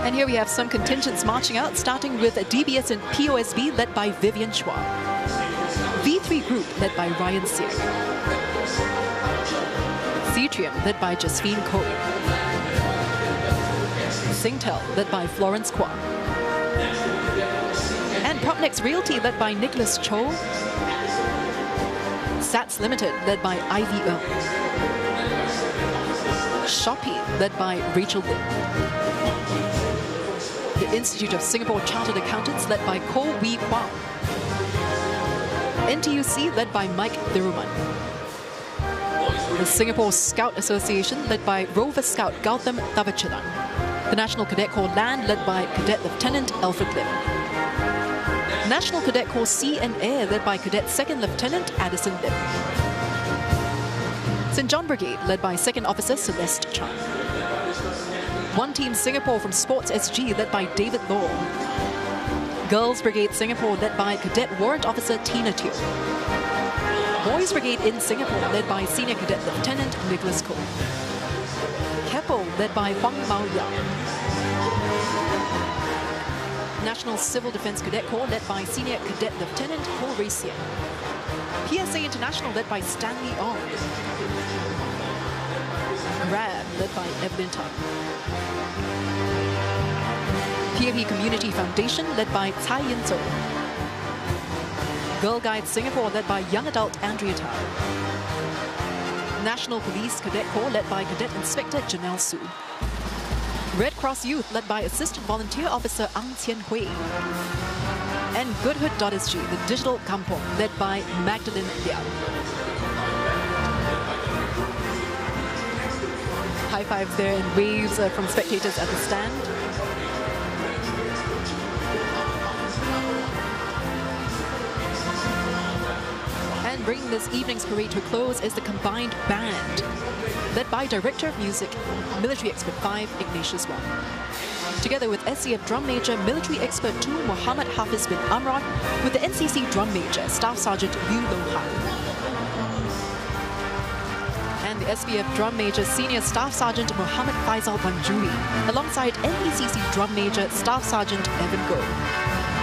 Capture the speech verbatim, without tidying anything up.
And here we have some contingents marching out, starting with D B S and P O S B led by Vivian Chua. V three Group led by Ryan Sear. Cetrium led by Jasmine Koh. Singtel led by Florence Kwan. And Propnex Realty led by Nicholas Cho. Sats Limited led by Ivy Earl. Shopee led by Rachel Lin. The Institute of Singapore Chartered Accountants led by Koh Wee Kwang. N T U C led by Mike Thiruman. The Singapore Scout Association led by Rover Scout Gautam Tavachalan. The National Cadet Corps Land led by Cadet Lieutenant Alfred Lim. National Cadet Corps Sea and Air led by Cadet Second Lieutenant Addison Lim. Saint John Brigade led by Second Officer Celeste Chan. One Team Singapore from Sports S G led by David Law. Girls Brigade Singapore led by Cadet Warrant Officer Tina Teo. Boys Brigade in Singapore led by Senior Cadet Lieutenant Nicholas Koh. Keppel led by Huang Mao Yang. National Civil Defence Cadet Corps led by Senior Cadet Lieutenant Ho Rei Sian. P S A International led by Stanley Ong. Grab led by Evelyn Tan. P A P Community Foundation led by Tsai Yin Zhou. Girl Guides Singapore led by young adult Andrea Tao. National Police Cadet Corps led by Cadet Inspector Janelle Su. Red Cross Youth led by Assistant Volunteer Officer Ang Qian Hui. And Goodhood.sg, the digital kampong, led by Magdalene Liao. High fives there and waves uh, from spectators at the stand. And bringing this evening's parade to a close is the combined band, led by Director of Music, Military Expert five, Ignatius Wong. Together with S C F Drum Major, Military Expert two, Muhammad Hafiz bin Amran, with the N C C Drum Major, Staff Sergeant Liu Lo-Han. And the S B F Drum Major, Senior Staff Sergeant Muhammad Faisal Banjuri, alongside N E C C Drum Major, Staff Sergeant Evan Goh.